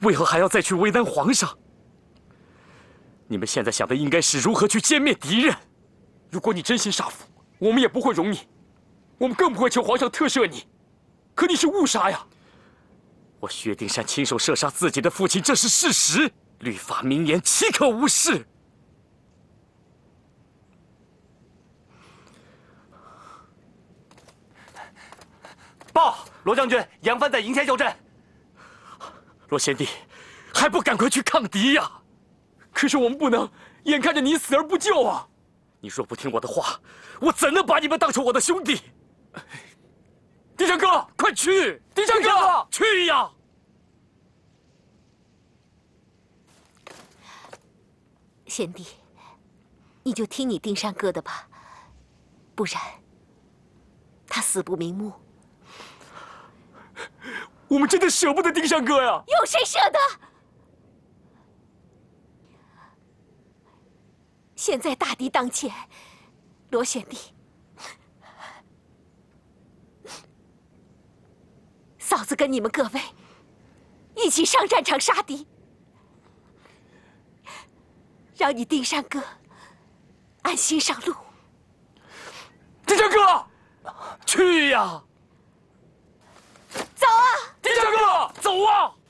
为何还要再去为难皇上？你们现在想的应该是如何去歼灭敌人。如果你真心杀父，我们也不会容你，我们更不会求皇上特赦你。可你是误杀呀！我薛丁山亲手射杀自己的父亲，这是事实。律法明言，岂可无视？ 报，罗将军，杨帆在营前就阵。 罗贤弟，还不赶快去抗敌呀！可是我们不能眼看着你死而不救啊！你若不听我的话，我怎能把你们当成我的兄弟？丁山哥，快去！丁山哥，去呀！ 贤弟，你就听你丁山哥的吧，不然他死不瞑目。 我们真的舍不得丁山哥呀！ 有谁舍得？现在大敌当前，罗贤弟，嫂子跟你们各位一起上战场杀敌，让你丁山哥安心上路。 丁山哥，去呀！ 走啊！ 丁山哥，走啊！